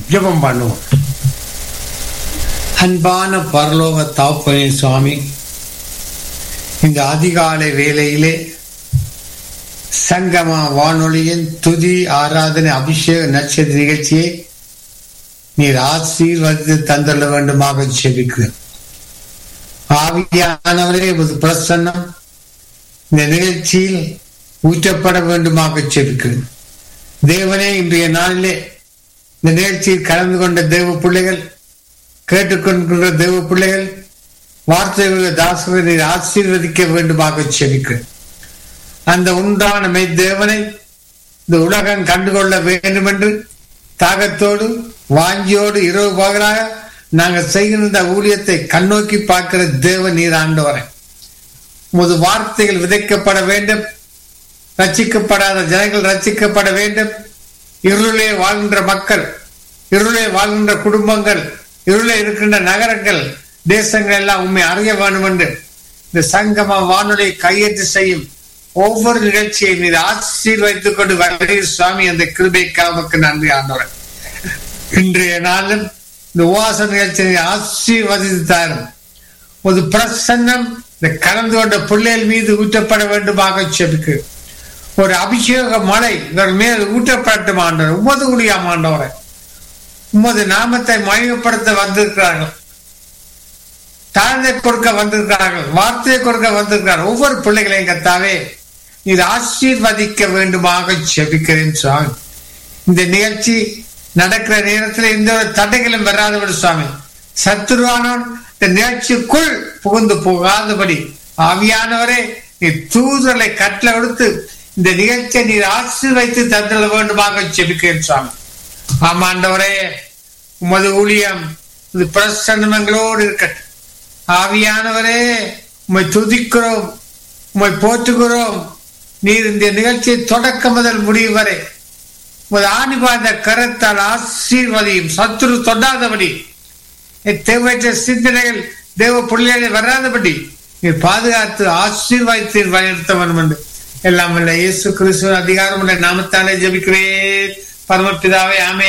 ஜெபம் பண்ணுவோம். அன்பான பரலோக தகப்பனே சுவாமி, இந்த அதிகாலை வேளையிலே சங்கமா வானொலியின் துதி ஆராதனை அபிஷேக நட்சத்திர நிகழ்ச்சியை நீர் ஆசீர்வதித்து தந்துள்ள வேண்டுமாக செபிக்கிறேன். ஆவியானவரே பிரசன்னம் இந்த நிகழ்ச்சியில் ஊற்றப்பட வேண்டுமாக செபிக்கிறேன். தேவனே, இன்றைய நாளிலே இந்த நிகழ்ச்சியில் கலந்து கொண்ட தேவ பிள்ளைகள், கேட்டுக்கொண்டிருக்கிற தேவ பிள்ளைகள், வார்த்தைகளுடைய தாசரை நீர் ஆசீர்வதிக்க வேண்டுமாக செபிக்கிறேன். அந்த உண்டான மெய்தேவனை இந்த உலகம் கண்டுகொள்ள வேண்டும் என்று தாகத்தோடு வாஞ்சியோடு இரவு பகலாக நாங்கள் செய்கின்ற ஊழியத்தை கண்ணோக்கி பார்க்கிற தேவ நீர் ஆண்டவரே, உமது வார்த்தைகள் விதைக்கப்பட வேண்டும். ரட்சிக்கப்படாத ஜனங்கள் ரட்சிக்கப்பட வேண்டும். இருளே வாழ்கின்ற மக்கள், இருளே வாழ்கின்ற குடும்பங்கள், இருளே இருக்கின்ற நகரங்கள், தேசங்கள் எல்லாம் உண்மை அறிய வேண்டும் என்று இந்த சங்கம வானொலியை கையெழுத்து செய்யும் ஒவ்வொரு நிகழ்ச்சியை மீது ஆசீர்வதித்துக் கொண்டு வருகிற சுவாமி, அந்த கிருபைக்காக நன்றி ஆண்டவரே. இன்றைய நாளும் இந்த உபவாச நிகழ்ச்சியை ஆசீர்வதித்தாரும் ஒரு பிரசன்னம் இந்த கலந்து கொண்ட பிள்ளைகள் மீது ஊற்றப்பட வேண்டுமாக செபிக்கு. ஒரு அபிஷேக மழை இவர் மேல் ஊற்றப்படட்டும் ஆண்டவர். உமது ஊழியம் ஆண்டவரை, உமது நாமத்தை மகிமைப்படுத்த வந்திருக்கிறார்கள், தாழ்ந்தை கொடுக்க வந்திருக்கிறார்கள், வார்த்தையை கொடுக்க வந்திருக்கிறார்கள். ஒவ்வொரு பிள்ளைகளையும் கர்த்தாவே இது ஆசீர்வதிக்க வேண்டுமாக செபிக்கிறேன் சுவாமி. இந்த நிகழ்ச்சி நடக்கிற நேரத்தில் எந்த ஒரு தடைகளும் வராதபடி சுவாமி, சத்துருவானவன் இந்த நிகழ்ச்சிக்குள் புகுந்து போகாதபடி ஆவியானவரே நீர் தூதர்களை கட்டளை கொடுத்து இந்த நிகழ்ச்சியை நீர் ஆசீர்வதித்து தந்துள்ள வேண்டுமாக செபிக்கிறேன் சுவாமி. ஆமாண்டவரே, உமது ஊழியம் இது பிரசன்னங்களோடு இருக்கட்டும். ஆவியானவரே, உம்மை துதிக்கிறோம், உம்மை போற்றுகிறோம். நீர் இந்த நிகழ்ச்சியை தொடக்க முதல் முடிவு வரை உமது ஆணிபார்ந்த கரத்தால் ஆசீர்வதியும். சத்துரு தொடாதபடி, தேவையற்ற சிந்தனைகள் தேவ பிள்ளைகளை வராதபடி நீர் பாதுகாத்து ஆசீர்வாதத்தை வலியுறுத்த வேண்டும் என்று எல்லாம் இயேசு கிறிஸ்துவின் அதிகாரம் நாமத்தாலே ஜெபிக்கிறேன் பரமபிதாவே, ஆமென்.